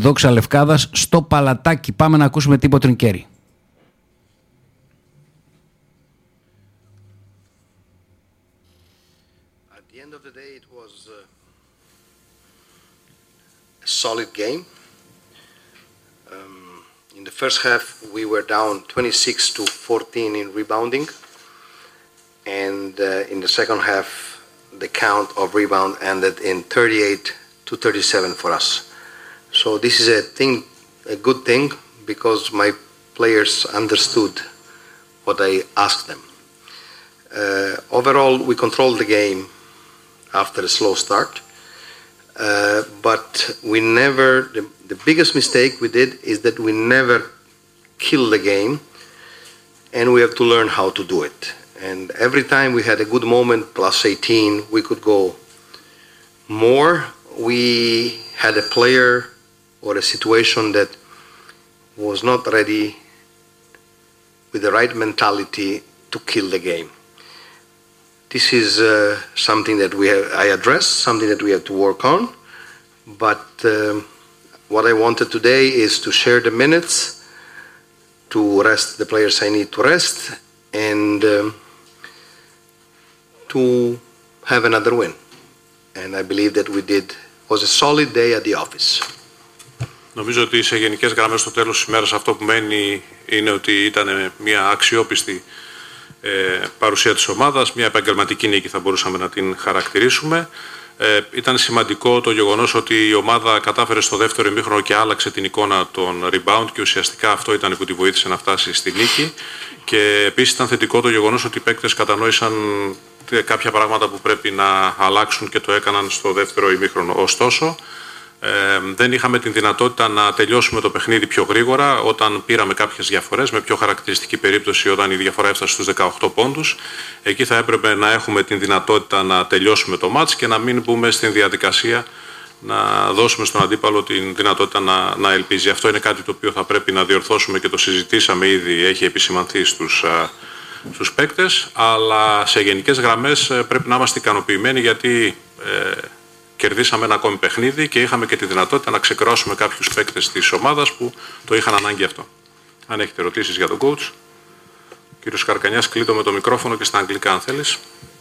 Δόξα Λευκάδας στο Παλατάκι. Πάμε να ακούσουμε Τιμπο Τρινκέρι. Solid game. In the first half, we were down 26-14 in rebounding, and in the second half, the count of rebound ended in 38-37 for us. So this is a good thing, because my players understood what I asked them. Overall, we controlled the game after a slow start. But we never, the biggest mistake we did is that we never killed the game, and we have to learn how to do it. And every time we had a good moment, plus 18, we could go more. We had a player or a situation that was not ready with the right mentality to kill the game. This is something that I addressed, something that we have to work on. But what I wanted today is to share the minutes, to rest the players I need to rest, and to have another win. And I believe that was a solid day at the office. Νομίζω ότι σε γενικές γραμμές στο τέλος της ημέρας αυτό που μένει είναι ότι ήταν μια αξιόπιστη παρουσία της ομάδας, μια επαγγελματική νίκη θα μπορούσαμε να την χαρακτηρίσουμε. Ήταν σημαντικό το γεγονός ότι η ομάδα κατάφερε στο δεύτερο ημίχρονο και άλλαξε την εικόνα των rebound και ουσιαστικά αυτό ήταν που τη βοήθησε να φτάσει στη νίκη. Και επίσης ήταν θετικό το γεγονός ότι οι παίκτες κατανόησαν κάποια πράγματα που πρέπει να αλλάξουν και το έκαναν στο δεύτερο ημίχρονο. Ωστόσο, δεν είχαμε την δυνατότητα να τελειώσουμε το παιχνίδι πιο γρήγορα όταν πήραμε κάποιες διαφορές, με πιο χαρακτηριστική περίπτωση όταν η διαφορά έφτασε στους 18 πόντους. Εκεί θα έπρεπε να έχουμε την δυνατότητα να τελειώσουμε το μάτς και να μην μπούμε στην διαδικασία να δώσουμε στον αντίπαλο την δυνατότητα να ελπίζει. Αυτό είναι κάτι το οποίο θα πρέπει να διορθώσουμε και το συζητήσαμε ήδη, έχει επισημανθεί στους παίκτες, αλλά σε γενικές γραμμές πρέπει να είμαστε ικανοποιημένοι γιατί κερδίσαμε ένα ακόμη παιχνίδι και είχαμε και τη δυνατότητα να ξεκρόσουμε κάποιους παίκτες της ομάδας που το είχαν ανάγκη αυτό. Αν έχετε ερωτήσεις για τον coach, κύριος Καρκανιάς, κλείτω με το μικρόφωνο και στα αγγλικά αν θέλεις.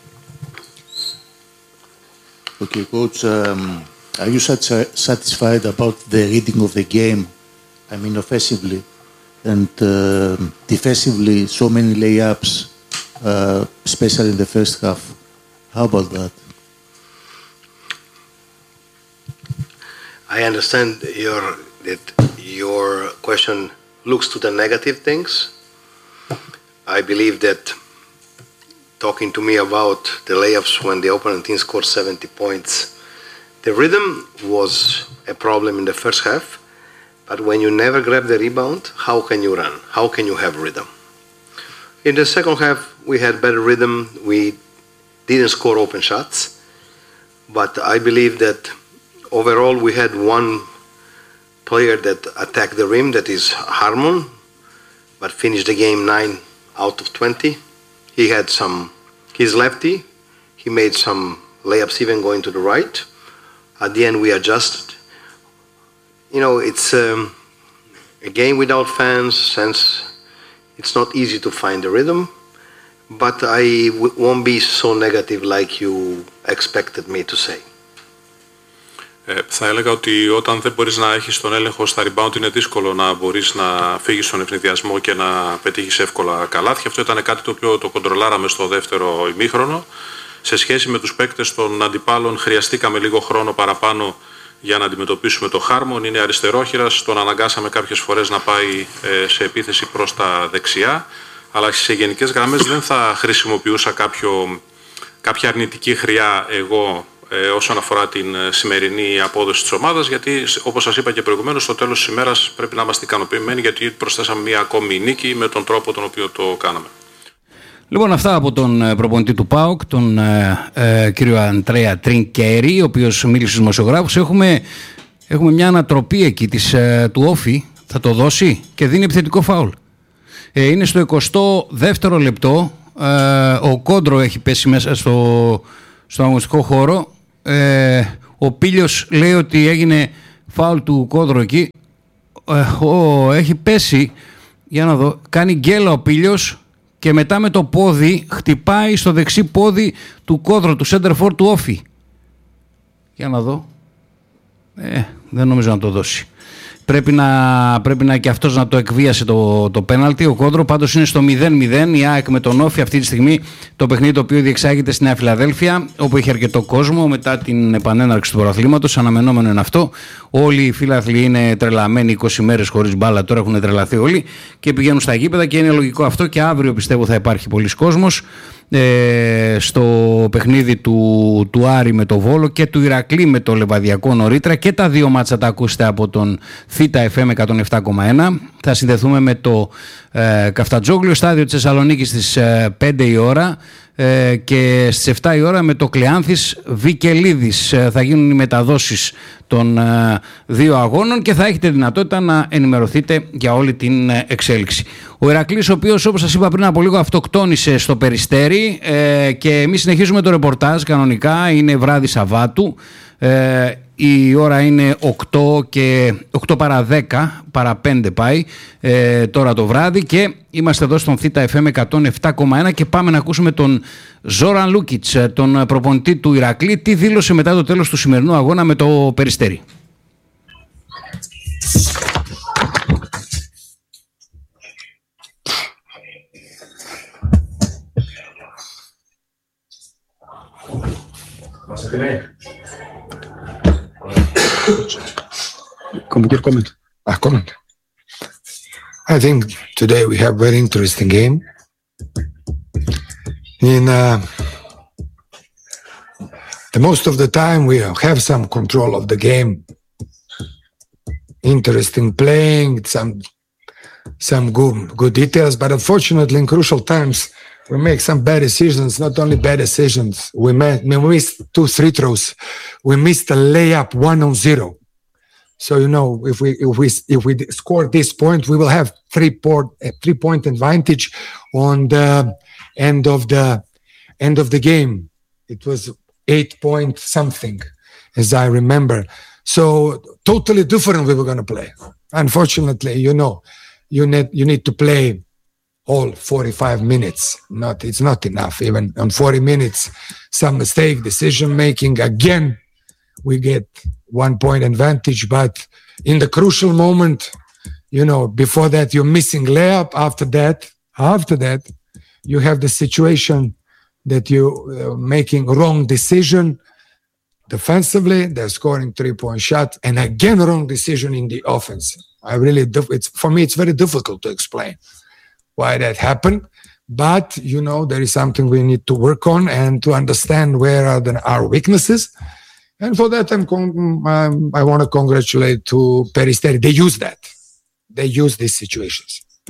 Okay, coach, are you satisfied about the reading of the game? I mean, offensively and defensively, so many layups, especially in the first half. How about that? I understand that your question looks to the negative things. I believe that talking to me about the layups when the opponent team scored 70 points, the rhythm was a problem in the first half, but when you never grab the rebound, how can you run? How can you have rhythm? In the second half, we had better rhythm. We didn't score open shots, but I believe that overall, we had one player that attacked the rim, that is Harmon, but finished the game 9 out of 20. He had he's lefty. He made some layups even going to the right. At the end, we adjusted. You know, it's a game without fans, since it's not easy to find the rhythm, but I won't be so negative like you expected me to say. Θα έλεγα ότι όταν δεν μπορείς να έχεις τον έλεγχο στα rebound είναι δύσκολο να μπορείς να φύγεις στον ευνηδιασμό και να πετύχεις εύκολα καλάθια. Αυτό ήταν κάτι το οποίο το κοντρολάραμε στο δεύτερο ημίχρονο. Σε σχέση με τους παίκτες των αντιπάλων χρειαστήκαμε λίγο χρόνο παραπάνω για να αντιμετωπίσουμε το Χάρμον. Είναι αριστερόχειρας, τον αναγκάσαμε κάποιες φορές να πάει σε επίθεση προς τα δεξιά. Αλλά σε γενικές γραμμές δεν θα χρησιμοποιούσα κάποια αρνητική χρειά εγώ όσον αφορά την σημερινή απόδοση της ομάδας, γιατί όπως σας είπα και προηγουμένως, στο τέλος της ημέρας πρέπει να είμαστε ικανοποιημένοι γιατί προσθέσαμε μια ακόμη νίκη με τον τρόπο τον οποίο το κάναμε. Λοιπόν, αυτά από τον προπονητή του ΠΑΟΚ, τον κύριο Αντρέα Τρινκέρι, ο οποίος μίλησε στους δημοσιογράφους. Έχουμε μια ανατροπή εκεί του Όφη, θα το δώσει και δίνει επιθετικό φάουλ. Είναι στο 22ο λεπτό, ο Κόντρο έχει πέσει μέσα στο αγωνιστικό χώρο. Ο Πίλιος λέει ότι έγινε φάουλ του Κόδρο εκεί. Έχει πέσει, για να δω, κάνει γκέλα ο Πήλιος και μετά με το πόδι χτυπάει στο δεξί πόδι του Κόδρο, του center for του Όφη. Για να δω. Δεν νομίζω να το δώσει. Πρέπει να και αυτός να το εκβίασε το πέναλτι. Ο Κόντρο πάντως είναι στο 0-0. Η ΑΕΚ με τον Όφη αυτή τη στιγμή, το παιχνίδι το οποίο διεξάγεται στη Νέα Φιλαδέλφια, όπου έχει αρκετό κόσμο μετά την επανέναρξη του πρωταθλήματος. Αναμενόμενο είναι αυτό. Όλοι οι φίλαθλοι είναι τρελαμένοι 20 μέρες χωρίς μπάλα. Τώρα έχουν τρελαθεί όλοι και πηγαίνουν στα γήπεδα και είναι λογικό αυτό. Και αύριο πιστεύω θα υπάρχει πολλής κόσμος στο παιχνίδι του Άρη με το Βόλο και του Ηρακλή με το Λεβαδιακό νωρίτερα. Και τα δύο μάτσα τα ακούσετε από τον Θήτα FM 107,1. Θα συνδεθούμε με το Καφτατζόγλιο, στάδιο της Θεσσαλονίκης στις 5 η ώρα και στις 7 η ώρα με το Κλεάνθης Βικελίδης. Θα γίνουν οι μεταδόσεις των δύο αγώνων και θα έχετε δυνατότητα να ενημερωθείτε για όλη την εξέλιξη. Ο Ηρακλής, ο οποίος, όπως σας είπα πριν από λίγο, αυτοκτόνησε στο Περιστέρι και εμείς συνεχίζουμε το ρεπορτάζ κανονικά. Είναι βράδυ Σαββάτου. Η ώρα είναι 8 παρά 10, παρά 5 πάει τώρα το βράδυ και είμαστε εδώ στον Θήτα FM 107,1 και πάμε να ακούσουμε τον Ζόραν Λούκιτς, τον προπονητή του Ηρακλή, τι δήλωσε μετά το τέλος του σημερινού αγώνα με το Περιστέρι. Comment. I think today we have very interesting game. The most of the time we have some control of the game. Interesting playing, some good details, but unfortunately in crucial times we make some bad decisions. Not only bad decisions, we missed 2 free throws. We missed a layup 1-0. So if we score this point, we will have 3-point advantage on the end of the game. It was 8-point something, as I remember. So totally different we were going to play. Unfortunately, you need to play all 45 minutes. It's not enough. Even on 40 minutes, some mistake, decision making. Again, we get 1-point advantage, but in the crucial moment, before that you're missing layup. After that, you have the situation that you're making wrong decision defensively. They're scoring 3-point shot, and again wrong decision in the offense. For me, it's very difficult to explain why that happened. But there is something we need to work on and to understand where are our weaknesses. And for that, I want to congratulate to Peristeri. They use that. They use these situations.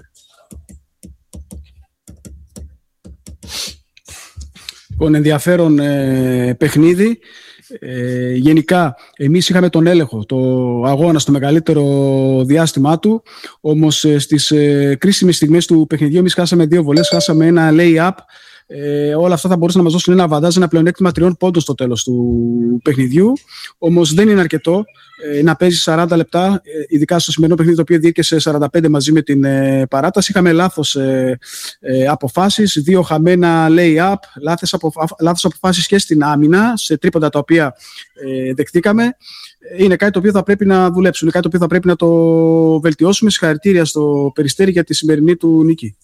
Λοιπόν, ενδιαφέρον παιχνίδι. Γενικά, εμείς είχαμε τον έλεγχο, το αγώνα στο μεγαλύτερο διάστημά του. Όμως στις κρίσιμες στιγμές του παιχνιδιού, εμείς χάσαμε 2 βολές, χάσαμε ένα lay-up. Όλα αυτά θα μπορούσαν να μας δώσουν ένα βαντάζ, ένα πλεονέκτημα 3 πόντων στο τέλος του παιχνιδιού. Όμως δεν είναι αρκετό να παίζει 40 λεπτά, ειδικά στο σημερινό παιχνίδι το οποίο διήρκεσε 45 μαζί με την παράταση. Είχαμε λάθος αποφάσεις, 2 χαμένα lay-up, λάθος αποφάσεις και στην άμυνα, σε τρίποντα τα οποία δεχτήκαμε. Είναι κάτι το οποίο θα πρέπει να δουλέψουμε, είναι κάτι το οποίο θα πρέπει να το βελτιώσουμε. Συγχαρητήρια στο Περιστέρι για τη σημερινή του νίκη.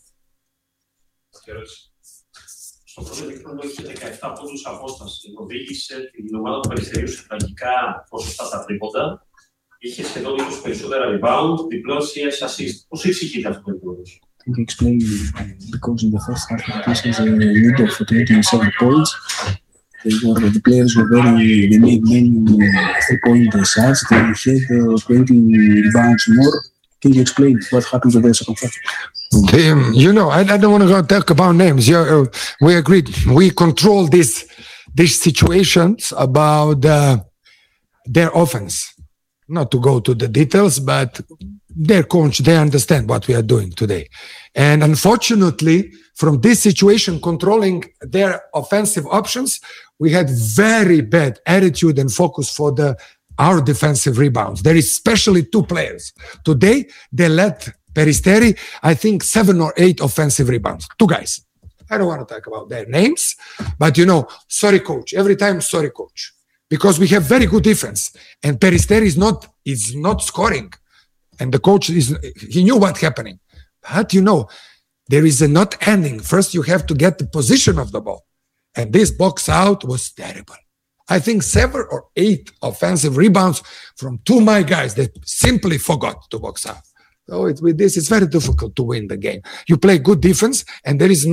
Στο πρώτο παιχνίδι είχε 17 πόντους απόσταση. Οδήγησε την ομάδα του Περιστερίου σε τραγικά ποσοστά στα τρίποντα. Είχε σχεδόν 20 περισσότερα rebound, διπλώσεις assist. Πώς εξηγείται αυτό το επίπεδο? I think explain because in the first half it was a lead of 27 points. The players were they made many 3-point shots. They had 20 rebounds more. Can you explain what happened to the second half? I don't want to go talk about names. We agreed. We control these situations about their offense. Not to go to the details, but their coach, they understand what we are doing today. And unfortunately, from this situation, controlling their offensive options, we had very bad attitude and focus for the our defensive rebounds. There is especially 2 players. Today, they let Peristeri, I think, 7 or 8 offensive rebounds. 2 guys. I don't want to talk about their names, but sorry coach. Every time, sorry coach. Because we have very good defense. And Peristeri is not scoring. And the coach, he knew what's happening. But there is a not ending. First, you have to get the position of the ball. And this box out was terrible. I think 7 or 8 offensive rebounds from 2 my guys that simply forgot to box out. So with this, it's very difficult to win the game. You play good defense, and there is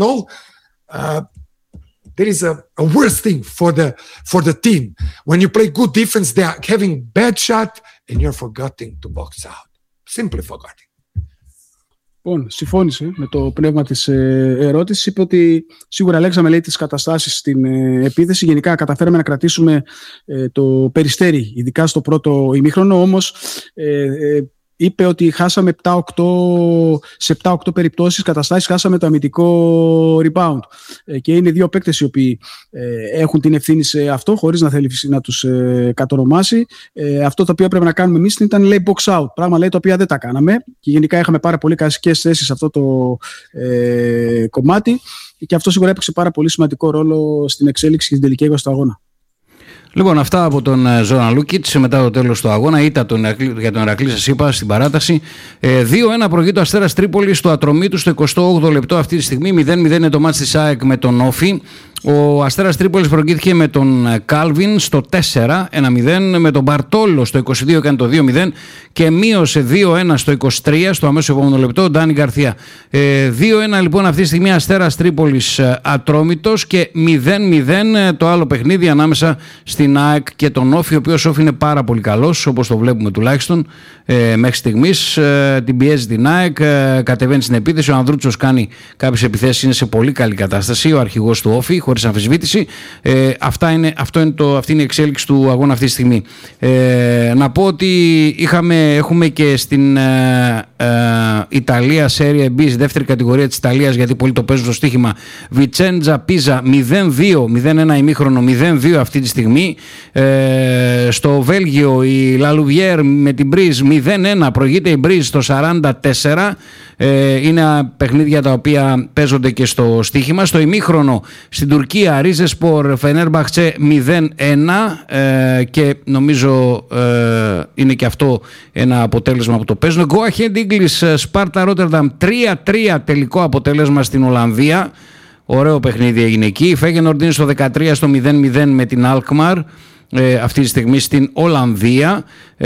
a worse thing for the team. When you play good defense, they are having bad shot, and you're forgetting to box out. Simply forgetting. Λοιπόν, συμφώνησε με το πνεύμα της ερώτησης. Είπε ότι σίγουρα ελέγξαμε, λέει, τις καταστάσεις στην επίθεση. Γενικά καταφέραμε να κρατήσουμε το Περιστέρι, ειδικά στο πρώτο ημίχρονο. Όμως είπε ότι χάσαμε σε 7-8 περιπτώσεις καταστάσεις, χάσαμε το αμυντικό rebound. Και είναι 2 παίκτες οι οποίοι έχουν την ευθύνη σε αυτό, χωρίς να θέλει να τους κατονομάσει. Αυτό το οποίο έπρεπε να κάνουμε εμείς ήταν, λέει, box out. Πράγμα, λέει, το οποίο δεν τα κάναμε. Και γενικά είχαμε πάρα πολύ κακές θέσεις σε αυτό το κομμάτι. Και αυτό σίγουρα έπαιξε πάρα πολύ σημαντικό ρόλο στην εξέλιξη και στην τελική έκβαση του αγώνα. Λοιπόν, αυτά από τον Ζόραν Λούκιτς μετά το τέλος του αγώνα. Για τον Ηρακλή, σας είπα στην παράταση. 2-1 προηγείται ο Αστέρας Τρίπολης στο Ατρωμίτου στο 28ο λεπτό αυτή τη στιγμή. 0-0 είναι το μάτς της ΑΕΚ με τον Όφη. Ο Αστέρας Τρίπολης προηγήθηκε με τον Κάλβιν στο 4-1-0, με τον Μπαρτόλο στο 22 έκανε το 2-0 και μείωσε 2-1 στο 23 στο αμέσως επόμενο λεπτό ο Ντάνι Γκαρθία. 2-1 λοιπόν αυτή τη στιγμή Αστέρας Τρίπολης Ατρόμητος και 0-0 το άλλο παιχνίδι ανάμεσα στην ΑΕΚ και τον Όφη, ο οποίος Όφη είναι πάρα πολύ καλός, όπως το βλέπουμε τουλάχιστον μέχρι στιγμής. Την πιέζει την ΑΕΚ, κατεβαίνει στην επίθεση, ο Ανδρούτσος κάνει κάποιες επιθέσεις, είναι σε πολύ καλή κατάσταση, ο αρχηγός του Όφη, χωρίς αμφισβήτηση. Αυτή είναι η εξέλιξη του αγώνα αυτή τη στιγμή. Να πω ότι έχουμε και στην Ιταλία Serie B, δεύτερη κατηγορία της Ιταλίας, γιατί πολλοί το παίζουν στο στοίχημα, Βιτσέντζα Πίζα 0-2, 0-1 ημίχρονο, 0-2 αυτή τη στιγμή. Στο Βέλγιο η Λαλουβιέρ με την Μπρίζ 0-1, προηγείται η Μπρίζ στο 44. Είναι παιχνίδια τα οποία παίζονται και στο στοίχημα. Στο ημίχρονο στην Τουρκία Ριζεσπορ Φενέρμπαχτσε 0-1 και νομίζω είναι και αυτό ένα αποτέλεσμα που το παίζουν. Go Ahead English Sparta Rotterdam 3-3 τελικό αποτέλεσμα στην Ολλανδία. Ωραίο παιχνίδι έγινε εκεί. Φέγενορντ είναι στο 13 στο 0-0 με την Alkmaar αυτή τη στιγμή στην Ολλανδία.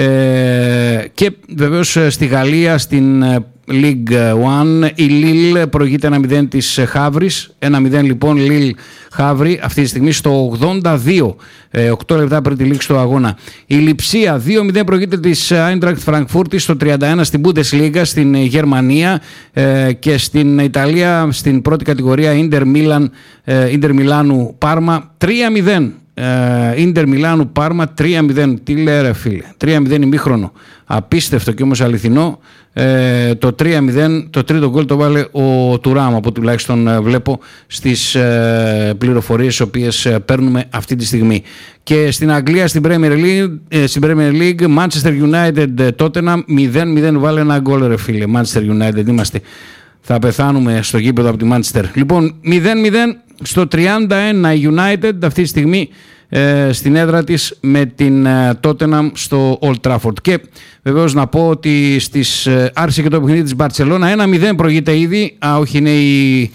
Και βεβαίως στη Γαλλία στην League One η Lille προηγείται 1-0 της Χαύρης. 1-0 λοιπόν Lille Χαύρη αυτή τη στιγμή στο 82, 8 λεπτά πριν τη λήξη του αγώνα. Η Λιψία 2-0 προηγείται της Eintracht Frankfurt στο 31 στην Bundesliga στην Γερμανία. Και στην Ιταλία στην πρώτη κατηγορία Ίντερ Μιλάνου Πάρμα 3-0. Ίντερ Μιλάνου Πάρμα 3-0. Τι λέει ρε φίλε, 3-0 ημίχρονο, απίστευτο και όμως αληθινό. Το 3-0, το τρίτο γκολ το βάλε ο Τουράμ, από τουλάχιστον βλέπω στις πληροφορίες τις οποίες παίρνουμε αυτή τη στιγμή. Και στην Αγγλία στην Premier League Manchester United Tottenham 0-0 βάλε ένα γκολ ρε φίλε. Manchester United είμαστε, θα πεθάνουμε στο γήπεδο από τη Manchester. Λοιπόν 0-0 στο 31 η United αυτή τη στιγμή στην έδρα της με την Tottenham στο Old Trafford. Και βεβαίως να πω ότι άρχισε και το παιχνίδι της Μπαρτσελώνα 1-0 προηγείται ήδη. Όχι, είναι η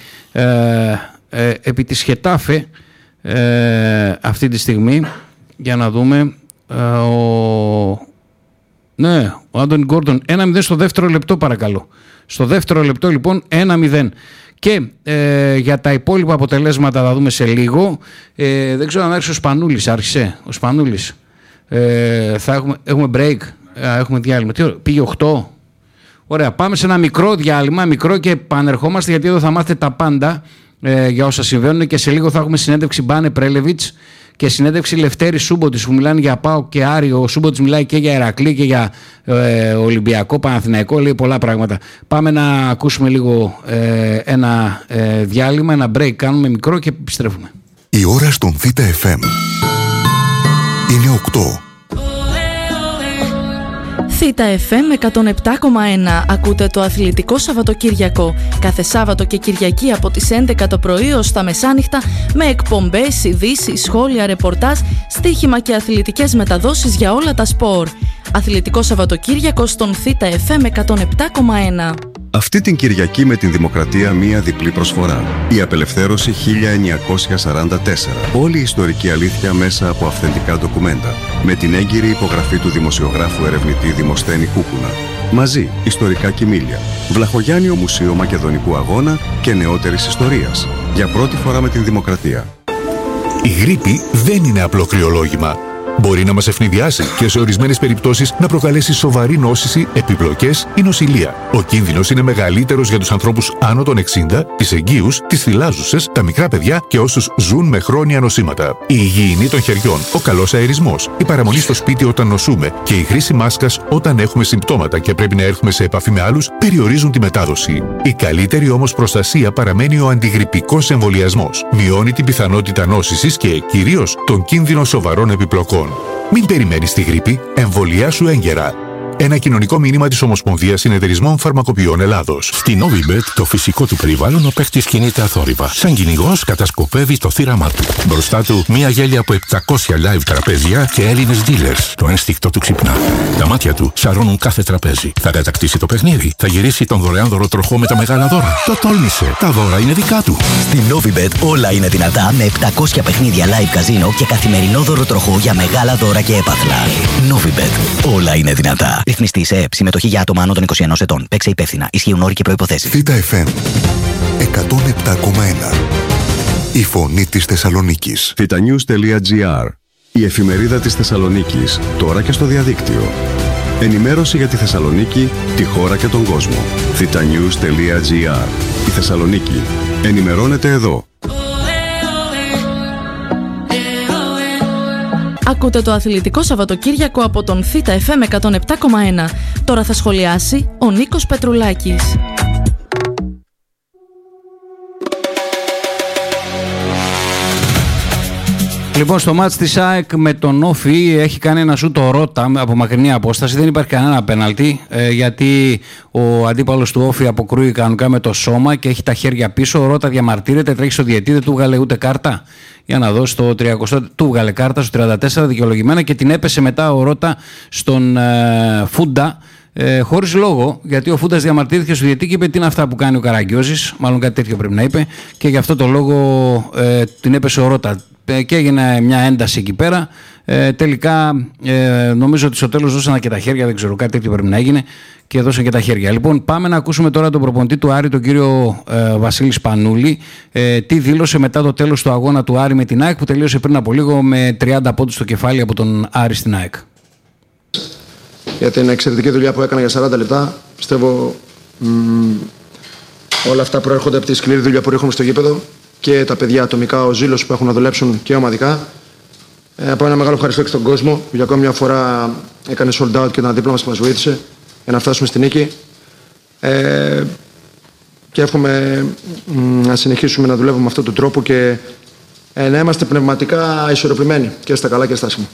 επί της Χετάφε αυτή τη στιγμή. Για να δούμε. Ο Άντονι Γκόρντον 1-0 στο δεύτερο λεπτό παρακαλώ. Στο δεύτερο λεπτό λοιπόν 1-0. Και για τα υπόλοιπα αποτελέσματα θα δούμε σε λίγο. Δεν ξέρω αν άρχισε ο Σπανούλης. Άρχισε ο Σπανούλης. Έχουμε break. Έχουμε διάλειμμα. Πήγε 8. Ωραία, πάμε σε ένα μικρό διάλειμμα. Μικρό και επανερχόμαστε, γιατί εδώ θα μάθετε τα πάντα για όσα συμβαίνουν. Και σε λίγο θα έχουμε συνέντευξη Μπάνε Πρέλεβιτς και συνέντευξη Λευτέρη Σούμποτης που μιλάνε για ΠΑΟΚ και Άρη. Ο Σούμποτης μιλάει και για Ηρακλή και για Ολυμπιακό, Παναθηναϊκό, λέει πολλά πράγματα. Πάμε να ακούσουμε λίγο ένα διάλειμμα, ένα break κάνουμε μικρό και επιστρέφουμε. Η ώρα στον Β' FM είναι 8. Θήτα FM 107,1. Ακούτε το Αθλητικό Σαββατοκύριακο. Κάθε Σάββατο και Κυριακή από τις 11 το πρωί ως τα μεσάνυχτα, με εκπομπές, ειδήσεις, σχόλια, ρεπορτάζ, στοίχημα και αθλητικές μεταδόσεις για όλα τα σπορ. Αθλητικό Σαββατοκύριακο στον Θήτα FM 107,1. Αυτή την Κυριακή με την Δημοκρατία μία διπλή προσφορά. Η απελευθέρωση 1944. Όλη η ιστορική αλήθεια μέσα από αυθεντικά ντοκουμέντα. Με την έγκυρη υπογραφή του δημοσιογράφου ερευνητή Δημοσθένη Κούκουνα. Μαζί, ιστορικά κοιμήλια. Βλαχογιάννιο Μουσείο Μακεδονικού Αγώνα και νεότερης ιστορίας. Για πρώτη φορά με την Δημοκρατία. Η γρίπη δεν είναι απλό κρυολόγημα. Μπορεί να μας ευνηδιάσει και σε ορισμένες περιπτώσεις να προκαλέσει σοβαρή νόσηση, επιπλοκές ή νοσηλεία. Ο κίνδυνος είναι μεγαλύτερος για τους ανθρώπους άνω των 60, τις εγγύους, τις θυλάζουσες, τα μικρά παιδιά και όσους ζουν με χρόνια νοσήματα. Η υγιεινή των χεριών, ο καλός αερισμός, η παραμονή στο σπίτι όταν νοσούμε και η χρήση μάσκας όταν έχουμε συμπτώματα και πρέπει να έρθουμε σε επαφή με άλλους περιορίζουν τη μετάδοση. Η καλύτερη όμως προστασία παραμένει ο αντιγρυπικός εμβολιασμός. Μειώνει την πιθανότητα νόσησης και κυρίως τον κίνδυνο σοβαρών επιπλοκών. Μην περιμένεις τη γρίπη, εμβολιάσου έγκαιρα. Ένα κοινωνικό μήνυμα της Ομοσπονδίας Συνεταιρισμών Φαρμακοποιών Ελλάδος. Στην Novibet, το φυσικό του περιβάλλον, ο παίκτης κινείται αθόρυβα. Σαν κυνηγός, κατασκοπεύει το θύραμά του. Μπροστά του, μία γέλια από 700 live τραπέζια και Έλληνες dealers. Το ένστικτο του ξυπνά. Τα μάτια του σαρώνουν κάθε τραπέζι. Θα κατακτήσει το παιχνίδι. Θα γυρίσει τον δωρεάν δωροτροχό με τα μεγάλα δώρα. Το τόλμησε. Τα δώρα είναι δικά του. Στην Novibet όλα είναι δυνατά με 700 παιχνίδια live καζίνο και καθημερινό δωροτροχό για μεγάλα δώρα και έπαθλα. Novibet. Όλα είναι δυνατά. Ρυθμιστή σε ΕΕΠ. Συμμετοχή για άτομα άνω των 21 ετών. Παίξε υπεύθυνα. Ισχύουν όροι και προϋποθέσεις. Θήτα FM 107,1. Η φωνή της Θεσσαλονίκης. thetanews.gr. Η εφημερίδα της Θεσσαλονίκης. Τώρα και στο διαδίκτυο. Ενημέρωση για τη Θεσσαλονίκη, τη χώρα και τον κόσμο. thetanews.gr. Η Θεσσαλονίκη. Ενημερώνεται εδώ. Ακούτε το Αθλητικό Σαββατοκύριακο από τον Θήτα FM 107,1. Τώρα θα σχολιάσει ο Νίκος Πετρουλάκης. Λοιπόν, στο μάτς της ΑΕΚ με τον Όφη έχει κάνει ένα σούτ ο Ρώτα από μακρινή απόσταση. Δεν υπάρχει κανένα πέναλτι, γιατί ο αντίπαλος του Όφη αποκρούει κανονικά με το σώμα και έχει τα χέρια πίσω. Ο Ρώτα διαμαρτύρεται, τρέχει στο διαιτητή, δεν του βγάλε ούτε κάρτα. Για να δώσει το 30, του βγάλε κάρτα στο 34 δικαιολογημένα και την έπεσε μετά ο Ρώτα στον Φούντα. Χωρίς λόγο, γιατί ο Φούντας διαμαρτύρθηκε στο διαιτητή και είπε τι είναι αυτά που κάνει ο Καραγκιόζης, μάλλον κάτι τέτοιο πρέπει να είπε, και γι' αυτό το λόγο την έπεσε ο Ρώτα και έγινε μια ένταση εκεί πέρα. Τελικά νομίζω ότι στο τέλος δώσανε και τα χέρια, δεν ξέρω, κάτι τέτοιο πρέπει να έγινε και δώσαν και τα χέρια. Λοιπόν, πάμε να ακούσουμε τώρα τον προπονητή του Άρη, τον κύριο Βασίλη Σπανούλη, τι δήλωσε μετά το τέλος του αγώνα του Άρη με την ΑΕΚ που τελείωσε πριν από λίγο με 30 πόντους στο κεφάλι από τον Άρη στην ΑΕΚ. Για την εξαιρετική δουλειά που έκανα για 40 λεπτά. Πιστεύω όλα αυτά προέρχονται από τη σκληρή δουλειά που ρίχνουμε στο γήπεδο και τα παιδιά ατομικά, ο ζήλος που έχουν να δουλέψουν και ομαδικά. Από ένα μεγάλο ευχαριστώ και στον κόσμο που για ακόμη μια φορά έκανε sold out και ήταν δίπλα μας και μας βοήθησε για να φτάσουμε στη νίκη. Και εύχομαι να συνεχίσουμε να δουλεύουμε με αυτόν τον τρόπο και να είμαστε πνευματικά ισορροπημένοι και στα καλά και στα άσχημα.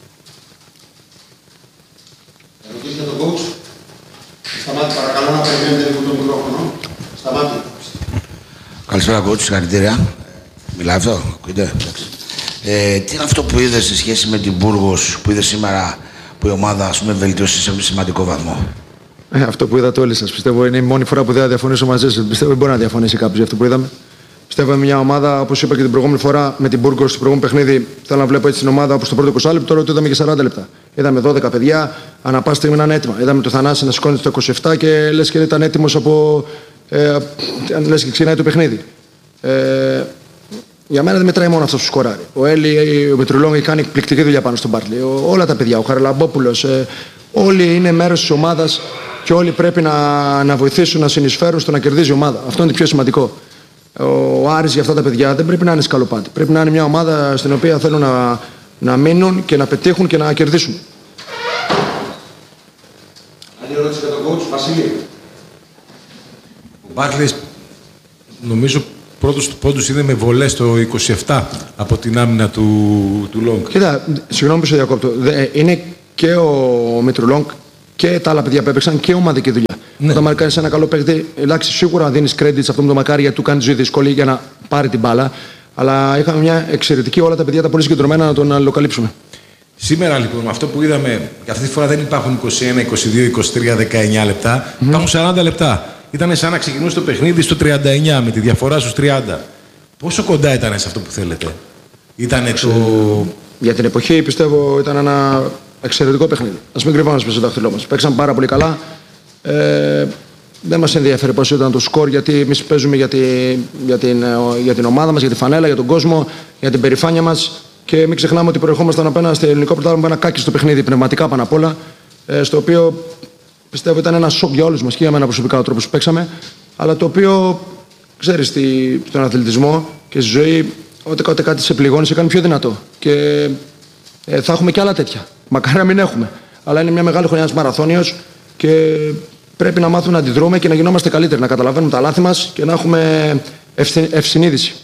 Σταμάτη, παρακαλώ να περιμένετε λίγο το μικρόφωνο. Σταμάτη. Καλησπέρα, coach. Συγχαρητήρια. Μιλάει αυτό, ακούτε. Τι είναι αυτό που είδες σε σχέση με την Μπούργος που είδες σήμερα που η ομάδα βελτίωσε σε σημαντικό βαθμό? Αυτό που είδατε όλοι σας. Πιστεύω είναι η μόνη φορά που δεν θα διαφωνήσω μαζί σας. Πιστεύω δεν μπορεί να διαφωνήσει κάποιος για αυτό που είδαμε. Πιστεύω μια ομάδα, όπως είπα και την προηγούμενη φορά με την Μπούργος στο προηγούμενο παιχνίδι, θέλω να βλέπω έτσι την ομάδα όπως το πρώτο 20 λεπτό, τώρα το είδαμε και 40 λεπτά. Είδαμε 12 παιδιά, ανά πάσα στιγμή να είναι έτοιμα. Είδαμε το Θανάση να σηκώνει το 27 και λες και ήταν έτοιμος από. Λες και ξεκινάει το παιχνίδι. Για μένα δεν μετράει μόνο αυτός που σκοράρει. Ο Έλλη, ο Μητρουλόγου έχει κάνει εκπληκτική δουλειά πάνω στον Μπάρτλι. Όλα τα παιδιά, ο Χαραλαμπόπουλος, όλοι είναι μέρος της ομάδας και όλοι πρέπει να βοηθήσουν, να συνεισφέρουν στο να κερδίζει η ομάδα. Αυτό είναι το πιο σημαντικό. Ο Άρης για αυτά τα παιδιά δεν πρέπει να είναι σκαλοπάτι. Πρέπει να είναι μια ομάδα στην οποία θέλουν να μείνουν και να πετύχουν και να κερδίσουν. Άλλη ερώτηση για τον coach, Βασίλη. Ο Μπάρτλης, νομίζω, πρώτος του πόντους είναι με βολές στο 27 από την άμυνα του Λόγκ. Κοίτα, συγγνώμη που σε διακόπτω. Είναι και ο Μητρουλόγκ και τα άλλα παιδιά που έπαιξαν και ομαδική δουλειά. Ναι. Όταν μαρκάρεις ένα καλό παίκτη, εντάξει, σίγουρα δίνεις credit σε αυτόν τον μακάρι γιατί του κάνει τη ζωή δύσκολη για να πάρει την μπάλα. Αλλά είχαμε μια εξαιρετική, όλα τα παιδιά τα πολύ συγκεντρωμένα να τον αλληλοκαλύψουμε. Σήμερα λοιπόν, αυτό που είδαμε, αυτή τη φορά δεν υπάρχουν 21, 22, 23, 19 λεπτά, υπάρχουν 40 λεπτά. Ήταν σαν να ξεκινούσε το παιχνίδι στο 39 με τη διαφορά στους 30. Πόσο κοντά ήταν σε αυτό που θέλετε? Ήτανε το... Για την εποχή πιστεύω ήταν ένα εξαιρετικό παιχνίδι. Ας μην κρυβόμαστε στο δάχτυλό μας. Παίξαμε πάρα πολύ καλά. Δεν μας ενδιαφέρει πώς ήταν το σκορ, γιατί εμείς παίζουμε για την ομάδα μας, για τη φανέλα, για τον κόσμο, για την περηφάνεια μας. Και μην ξεχνάμε ότι προερχόμασταν απέναντι στο ελληνικό πρωτάθλημα με ένα κάκι στο παιχνίδι, πνευματικά πάνω απ' όλα. Στο οποίο πιστεύω ήταν ένα σοκ για όλους μας και για μένα προσωπικά ο τρόπος που παίξαμε. Αλλά το οποίο, ξέρεις, στον αθλητισμό και στη ζωή, όταν κάτι σε πληγώνει, σε κάνει πιο δυνατό. Και θα έχουμε και άλλα τέτοια. Μακάρι να μην έχουμε. Αλλά είναι μια μεγάλη χρονιά μαραθώνιος και πρέπει να μάθουμε να αντιδρούμε και να γινόμαστε καλύτεροι, να καταλαβαίνουμε τα λάθη μας και να έχουμε ευσυνείδηση.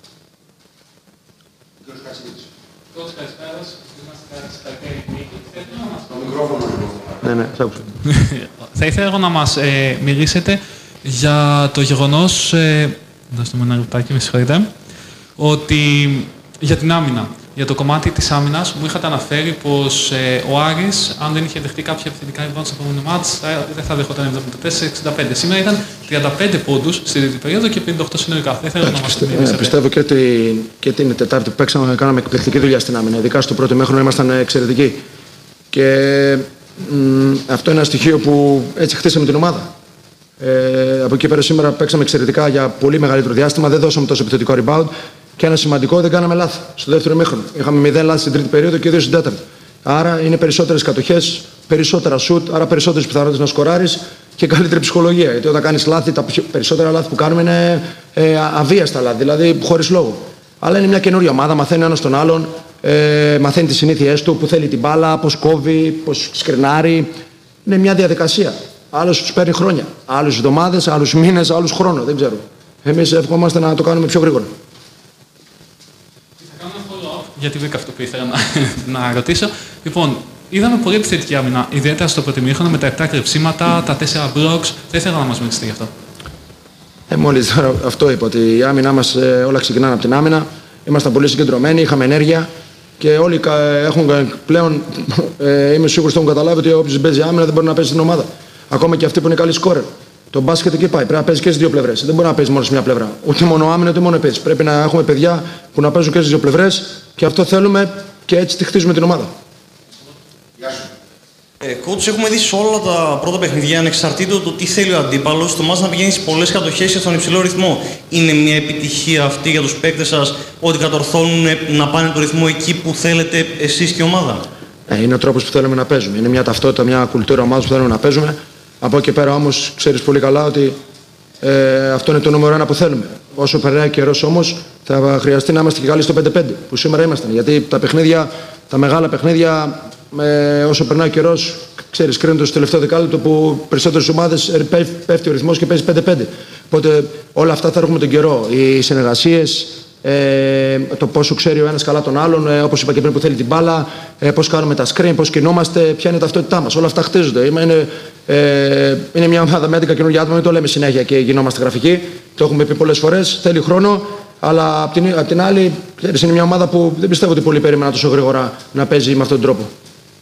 Ναι, θα ήθελα εγώ να μας μιλήσετε για το γεγονός, δώστε μου ένα λεπτάκι, με συγχωρείτε, ότι για την άμυνα, για το κομμάτι της άμυνας, μου είχατε αναφέρει πως ο Άρης, αν δεν είχε δεχτεί κάποια επιθετικά rebound στο επόμενο μάτς, δεν θα δεχόταν 74-65. Σήμερα ήταν 35 πόντους στη τρίτη περίοδο και 58 συνολικά. Θα ήθελα να μας μιλήσετε. Πιστεύω και την Τετάρτη που παίξαμε, κάναμε εκπληκτική δουλειά στην άμυνα. Ειδικά στο πρώτο μέχρονο ήμασταν εξαιρετικοί. Και αυτό είναι ένα στοιχείο που έτσι χτίσαμε την ομάδα. Από εκεί πέρα σήμερα παίξαμε εξαιρετικά για πολύ μεγαλύτερο διάστημα. Δεν δώσαμε τόσο επιθετικό rebound. Και ένα σημαντικό, δεν κάναμε λάθη στο δεύτερο ημίχρονο. Είχαμε 0 λάθη στην τρίτη περίοδο και 2 στην τέταρτη. Άρα είναι περισσότερες κατοχές, περισσότερα σουτ, άρα περισσότερες πιθανότητες να σκοράρεις και καλύτερη ψυχολογία. Γιατί όταν κάνεις λάθη, τα περισσότερα λάθη που κάνουμε είναι αβίαστα λάθη, δηλαδή χωρίς λόγο. Αλλά είναι μια καινούργια ομάδα, μαθαίνει ένας τον άλλον, μαθαίνει τις συνήθειές του, που θέλει την μπάλα, πώς κόβει, πώς σκρινάρει. Είναι μια διαδικασία. Άλλους τους παίρνει χρόνια. Άλλους εβδομάδες, άλλους μήνες, άλλους χρόνο. Δεν ξέρω. Εμείς ευχόμαστε να το κάνουμε πιο γρήγορα. Γιατί βρήκα αυτό που ήθελα να ρωτήσω. Λοιπόν, είδαμε πολύ επιθετική άμυνα, ιδιαίτερα στο πρώτο ημίχρονο με τα 7 κρεψίματα, τα 4 blocks. Θα ήθελα να μας μιλήσετε γι' αυτό. Μόλις αυτό είπα, ότι η άμυνά μας όλα ξεκινάνε από την άμυνα. Ήμασταν πολύ συγκεντρωμένοι, είχαμε ενέργεια και όλοι έχουν πλέον, είμαι σίγουρος ότι έχουν καταλάβει ότι όποιος παίζει άμυνα δεν μπορεί να παίζει στην ομάδα. Ακόμα και αυτοί που είναι καλοί σκόρερ. Το μπάσκετ εκεί πάει. Πρέπει να παίζει και στις δύο πλευρές. Δεν μπορεί να παίζει μόνο σε μια πλευρά. Ούτε μόνο άμυνα, ούτε μόνο επίθεση. Πρέπει να έχουμε παιδιά που να παίζουν και στις δύο πλευρές και αυτό θέλουμε και έτσι τη χτίζουμε την ομάδα. Coach, έχουμε δει σε όλα τα πρώτα παιχνιδιά, ανεξαρτήτως το τι θέλει ο αντίπαλος, το μάτς να πηγαίνει σε πολλές κατοχές και στον υψηλό ρυθμό. Είναι μια επιτυχία αυτή για τους παίκτες σας, ότι κατορθώνουν να πάνε το ρυθμό εκεί που θέλετε εσείς και η ομάδα? Είναι ο τρόπος που θέλουμε να παίζουμε. Είναι μια ταυτότητα, μια κουλτούρα ομάδας που θέλουμε να παίζουμε. Από εκεί πέρα όμως ξέρεις πολύ καλά ότι αυτό είναι το νούμερο 1 που θέλουμε. Όσο περνάει καιρός όμως θα χρειαστεί να είμαστε και καλοί στο 5-5 που σήμερα ήμασταν. Γιατί τα παιχνίδια, τα μεγάλα παιχνίδια, όσο περνάει καιρός, ξέρεις, κρίνονται στο τελευταίο δεκάλεπτο που περισσότερες ομάδες πέφτει ο ρυθμός και παίζει 5-5. Οπότε όλα αυτά θα έχουμε τον καιρό. Οι συνεργασίες, το πόσο ξέρει ο ένας καλά τον άλλον, όπως είπα και πριν που θέλει την μπάλα, πώς κάνουμε τα screen, πώς κινούμαστε, ποια είναι η ταυτότητά μας. Όλα αυτά χτίζονται. Είναι μια ομάδα με 11 καινούργια άτομα, μην το λέμε συνέχεια και γινόμαστε γραφικοί. Το έχουμε πει πολλές φορές. Θέλει χρόνο, αλλά απ' την άλλη, ξέρεις, είναι μια ομάδα που δεν πιστεύω ότι πολλοί περίμεναν τόσο γρήγορα να παίζει με αυτόν τον τρόπο.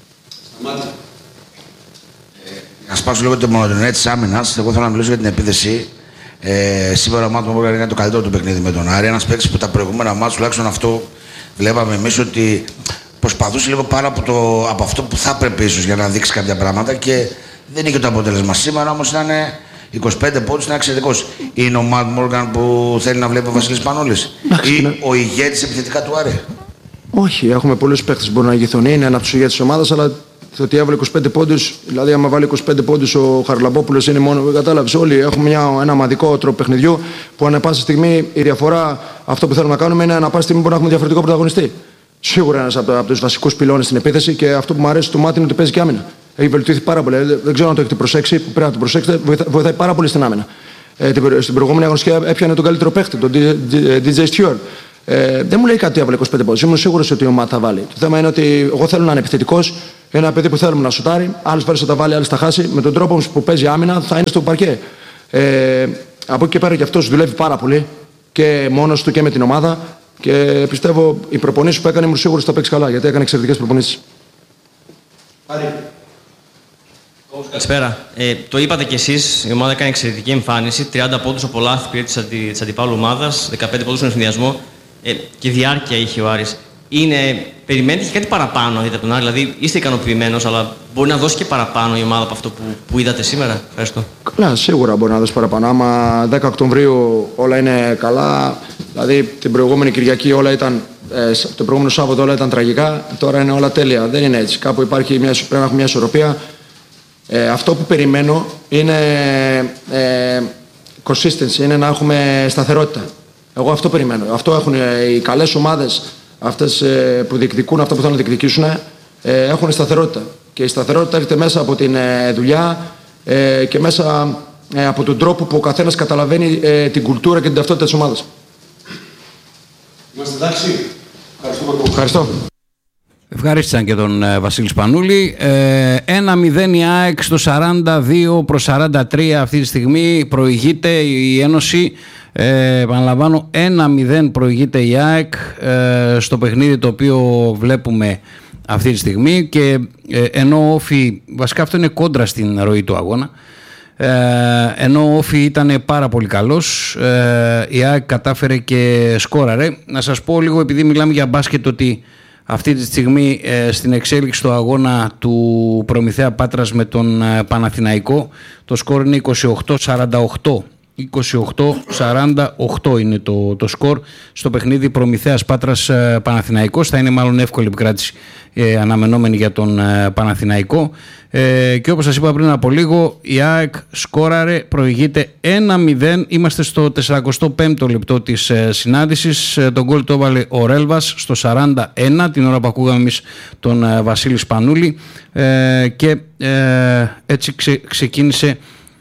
Να σπάσω λίγο τη μονοτονία της άμυνας. Εγώ θέλω να μιλήσω για την επίθεση. Σήμερα ο Μάτο Μόργαν είναι το καλύτερο του παιχνίδι με τον Άρη. Ένας παίκτης που τα προηγούμενα μάτς, τουλάχιστον αυτό βλέπαμε εμείς, ότι προσπαθούσε λίγο πάνω από αυτό που θα έπρεπε ίσως για να δείξει κάποια πράγματα και δεν είχε το αποτέλεσμα. Σήμερα όμως ήταν 25 πόντους, ήταν εξαιρετικός. Είναι ο Μάτο Μόργαν που θέλει να βλέπει ο Βασίλης Πανούλης ή ο ηγέτης επιθετικά του Άρη? Όχι, έχουμε πολλούς παίκτες που μπορούν να ηγηθούν. Είναι ένα από τους ηγέτες της ομάδας, αλλά το ότι έβαλε 25 πόντους, δηλαδή άμα βάλει 25 πόντους ο Χαρλαμπόπουλος είναι μόνο, κατάλαβες, όλοι έχουμε ένα ομαδικό τρόπο παιχνιδιού που ανά πάσα στιγμή η διαφορά, αυτό που θέλουμε να κάνουμε είναι ανά πάσα στιγμή μπορούμε να έχουμε διαφορετικό πρωταγωνιστή. Σίγουρα ένας από τους βασικούς πυλώνες στην επίθεση και αυτό που μου αρέσει του Μάτι είναι ότι παίζει και άμυνα. Έχει βελτιωθεί πάρα πολύ. Δεν ξέρω αν το έχετε προσέξει, που πρέπει να το προσέξετε, βοηθάει πάρα πολύ στην άμυνα. Στην προηγούμενη αγωνιστική έπιανε τον καλύτερο παίχτη, τον DJ Stewart. Δεν μου λέει κάτι από 25 πόντους. Ήμουν σίγουρος ότι η ομάδα θα βάλει. Το θέμα είναι ότι εγώ θέλω να είναι επιθετικός. Ένα παιδί που θέλουμε να σουτάρει. Άλλες φορές θα τα βάλει, άλλες θα χάσει. Με τον τρόπο που παίζει άμυνα θα είναι στο παρκέ. Από εκεί και πέρα και αυτός δουλεύει πάρα πολύ. Και μόνος του και με την ομάδα. Και πιστεύω οι προπονήσεις που έκανε ήμουν σίγουρος ότι θα παίξει καλά. Γιατί έκανε εξαιρετικές προπονήσεις. Καλησπέρα. Το είπατε κι εσείς, η ομάδα έκανε εξαιρετική εμφάνιση. 30 πόντους από λάθη πήρε της αντιπάλου ομάδας, 15 πόντους στον ευθυνδιασμό και διάρκεια είχε ο Άρης. Περιμένετε και κάτι παραπάνω από τον Άρη, δηλαδή είστε ικανοποιημένος, αλλά μπορεί να δώσει και παραπάνω η ομάδα από αυτό που είδατε σήμερα. Ευχαριστώ. Ναι, σίγουρα μπορεί να δώσει παραπάνω. Άμα 10 Οκτωβρίου όλα είναι καλά, δηλαδή την προηγούμενη Κυριακή όλα ήταν. Το προηγούμενο Σάββατο όλα ήταν τραγικά, τώρα είναι όλα τέλεια. Δεν είναι έτσι. Κάπου υπάρχει πρέπει να έχουμε μια ισορροπία. Αυτό που περιμένω είναι consistency, είναι να έχουμε σταθερότητα. Εγώ αυτό περιμένω. Αυτό έχουν οι καλές ομάδες, αυτές που διεκδικούν, αυτά που θέλουν να διεκδικήσουν, έχουν σταθερότητα. Και η σταθερότητα έρχεται μέσα από την δουλειά και μέσα από τον τρόπο που ο καθένας καταλαβαίνει την κουλτούρα και την ταυτότητα της ομάδας. Είμαστε εντάξει. Ευχαριστώ. Ευχαρίστησαν και τον Βασίλη Σπανούλη. 1-0 η ΑΕΚ στο 42-43 αυτή τη στιγμή. Προηγείται η Ένωση. Επαναλαμβάνω, 1-0 προηγείται η ΑΕΚ στο παιχνίδι το οποίο βλέπουμε αυτή τη στιγμή. Και ενώ ο Όφη, βασικά αυτό είναι κόντρα στην ροή του αγώνα, ενώ ο Όφη ήταν πάρα πολύ καλός, η ΑΕΚ κατάφερε και σκόραρε. Να σας πω λίγο, επειδή μιλάμε για μπάσκετ, ότι αυτή τη στιγμή στην εξέλιξη του αγώνα του Προμηθέα Πάτρας με τον Παναθηναϊκό το σκορ είναι 28-48. 28-48 είναι το σκορ στο παιχνίδι Προμηθέας Πάτρας Παναθηναϊκός. Θα είναι μάλλον εύκολη επικράτηση αναμενόμενη για τον Παναθηναϊκό. Και όπως σας είπα πριν από λίγο, η ΑΕΚ σκόραρε, προηγείται 1-0. Είμαστε στο 45ο λεπτό της συνάντησης. Τον γκολ το έβαλε ο Ρέλβας στο 41, την ώρα που ακούγαμε εμείς τον Βασίλη Σπανούλη. Και έτσι ξεκίνησε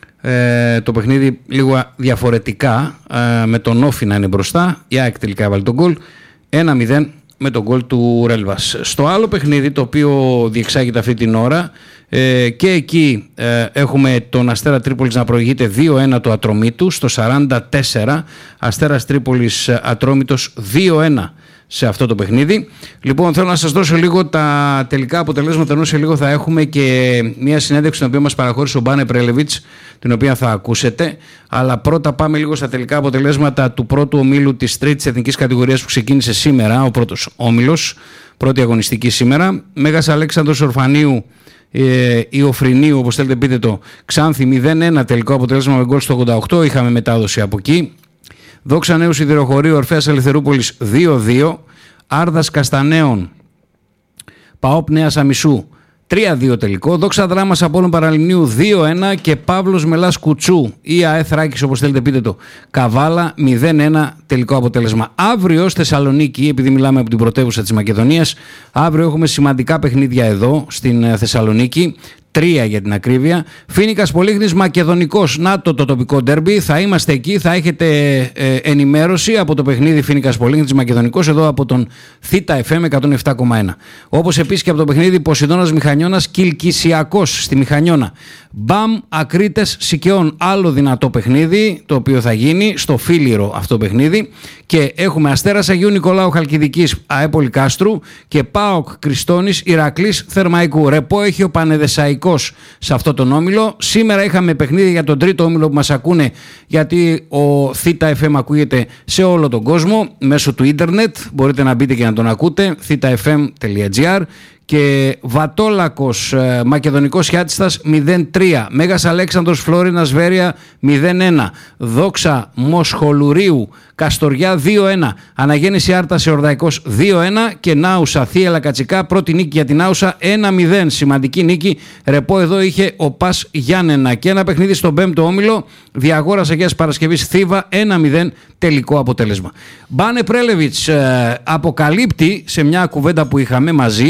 το παιχνίδι λίγο διαφορετικά, με τον Όφη να είναι μπροστά. Η ΑΕΚ τελικά έβαλε τον γκολ 1-0 με τον γκολ του Ρέλβας. Στο άλλο παιχνίδι το οποίο διεξάγεται αυτή την ώρα, και εκεί έχουμε τον Αστέρα Τρίπολης να προηγείται 2-1 του Ατρομήτου στο 44. Αστέρας Τρίπολης Ατρόμητος 2-1 σε αυτό το παιχνίδι. Λοιπόν, θέλω να σας δώσω λίγο τα τελικά αποτελέσματα, ενώ σε λίγο θα έχουμε και μια συνέντευξη την οποία μας παραχώρησε ο Μπάνε Πρέλεβιτς, την οποία θα ακούσετε. Αλλά πρώτα πάμε λίγο στα τελικά αποτελέσματα του πρώτου ομίλου της τρίτης εθνικής κατηγορίας που ξεκίνησε σήμερα, ο πρώτος όμιλος, πρώτη αγωνιστική σήμερα. Μέγας Αλέξανδρος Ορφανίου ή Οφρινίου, όπως θέλετε πείτε το, Ξάνθη 0-1 τελικό αποτέλεσμα με γκολ στο 88, είχαμε μετάδοση από εκεί. Δόξα Νέου Σιδηροχωρίου Ορφέας Ελευθερούπολης 2-2. Άρδας Καστανέων ΠΑΟΠ Νέας Αμισού 3-2 τελικό. Δόξα Δράμας Απόλλων Παραλιμνίου 2-1 και Παύλος Μελάς Κουτσού ή ΑΕ Θράκης, όπως θέλετε πείτε το, Καβάλα 0-1 τελικό αποτέλεσμα. Αύριο στη Θεσσαλονίκη, επειδή μιλάμε από την πρωτεύουσα της Μακεδονίας, αύριο έχουμε σημαντικά παιχνίδια εδώ στην Θεσσαλονίκη. 3 για την ακρίβεια. Φοίνικας Πολύχνης Μακεδονικός. Να το τοπικό ντέρμπι. Θα είμαστε εκεί. Θα έχετε ενημέρωση από το παιχνίδι Φοίνικας Πολύχνης Μακεδονικός εδώ από τον Θήτα FM 107,1. Όπως επίσης και από το παιχνίδι Ποσειδώνας Μηχανιώνας Κιλκυσιακός στη Μηχανιώνα. Μπαμ Ακρίτες Σικαιών. Άλλο δυνατό παιχνίδι το οποίο θα γίνει στο Φίλιρο αυτό το παιχνίδι. Και έχουμε Αστέρας Αγίου Νικολάου Χαλκιδικής ΑΕ Πολυκάστρου και ΠΑΟΚ Κριστώνης Ηρακλής Θερμαϊκού. Ρεπό έχει ο Πανεδεσσαϊκός σε αυτό τον όμιλο. Σήμερα είχαμε παιχνίδι για τον τρίτο όμιλο που μας ακούνε, γιατί ο Θήτα FM ακούγεται σε όλο τον κόσμο μέσω του ίντερνετ. Μπορείτε να μπείτε και να τον ακούτε. thitafm.gr. Και Βατόλακος Μακεδονικός Χιάτιστας 0-3. Μέγας Αλέξανδρος Φλόρινας Βέρεια 0-1. Δόξα Μοσχολουρίου Καστοριά 2-1. Αναγέννηση Άρτας Εορδαϊκός 2-1. Και Νάουσα Θίελα Κατσικά πρώτη νίκη για την Νάουσα 1-0. Σημαντική νίκη. Ρεπό εδώ είχε ο Πας Γιάννενα. Και ένα παιχνίδι στον 5ο όμιλο. Διαγόρας Αγίας Παρασκευής Θήβα 1-0 τελικό αποτέλεσμα. Μπάνε Πρέλεβιτς αποκαλύπτει σε μια κουβέντα που είχαμε μαζί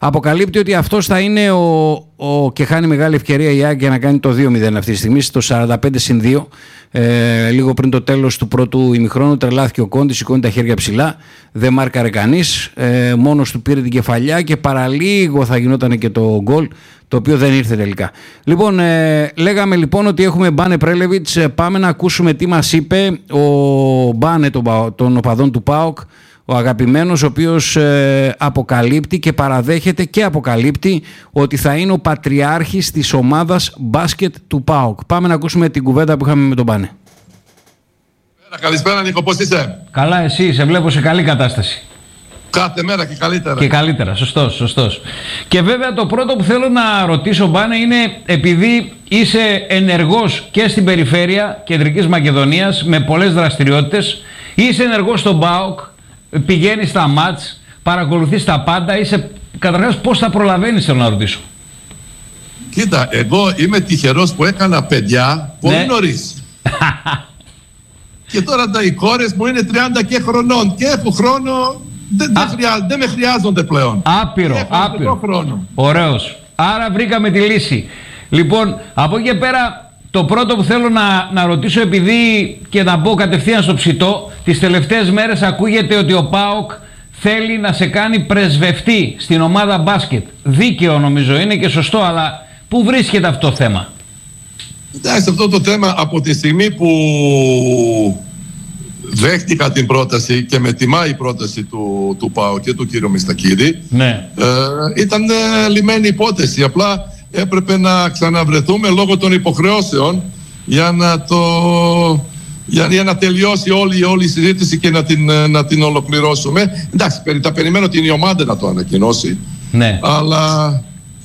αποκαλύπτει ότι αυτός θα είναι και χάνει μεγάλη ευκαιρία η ΑΕΚ για να κάνει το 2-0 αυτή τη στιγμή, στο 45-2. Λίγο πριν το τέλος του πρώτου ημιχρόνου τρελάθηκε ο Κόντι, σηκώνει τα χέρια ψηλά, δεν μάρκαρε κανείς, μόνος του πήρε την κεφαλιά και παραλίγο θα γινόταν και το γκολ, το οποίο δεν ήρθε τελικά. Λοιπόν, λέγαμε λοιπόν ότι έχουμε Μπάνε Πρέλεβιτς. Πάμε να ακούσουμε τι μας είπε ο Μπάνε των οπαδών του ΠΑΟΚ, ο αγαπημένος, ο οποίος αποκαλύπτει και παραδέχεται και αποκαλύπτει ότι θα είναι ο πατριάρχης της ομάδας μπάσκετ του ΠΑΟΚ. Πάμε να ακούσουμε την κουβέντα που είχαμε με τον Μπάνε. Καλησπέρα Νίκο, πώς είσαι? Καλά, εσύ, σε βλέπω σε καλή κατάσταση. Κάθε μέρα και καλύτερα. Και καλύτερα, σωστός. Και βέβαια το πρώτο που θέλω να ρωτήσω, Μπάνε, είναι επειδή είσαι ενεργός και στην περιφέρεια Κεντρικής Μακεδονίας με πολλές δραστηριότητες, είσαι ενεργός στον ΠΑΟΚ, πηγαίνεις στα μάτς, παρακολουθείς τα πάντα, καταρχάς πώς θα προλαβαίνεις, θέλω να ρωτήσω. Κοίτα, εγώ είμαι τυχερός που έκανα παιδιά πολύ νωρίς. Και τώρα οι κόρες μου είναι 30 και χρονών και έχω χρόνο, δεν με χρειάζονται πλέον. Άπειρο. Ωραίος. Άρα βρήκαμε τη λύση. Λοιπόν, από εκεί και πέρα, το πρώτο που θέλω να ρωτήσω, επειδή και να μπω κατευθείαν στο ψητό, τις τελευταίες μέρες ακούγεται ότι ο ΠΑΟΚ θέλει να σε κάνει πρεσβευτή στην ομάδα μπάσκετ. Δίκαιο νομίζω είναι και σωστό, αλλά πού βρίσκεται αυτό το θέμα? Εντάξει, αυτό το θέμα από τη στιγμή που δέχτηκα την πρόταση και με τιμά η πρόταση του ΠΑΟΚ και του κύριου Μιστακίδη, ήταν λυμμένη υπόθεση. Απλά έπρεπε να ξαναβρεθούμε λόγω των υποχρεώσεων για να τελειώσει όλη η συζήτηση και να την ολοκληρώσουμε. Εντάξει, τα περιμένω την ομάδα να το ανακοινώσει. Ναι. Αλλά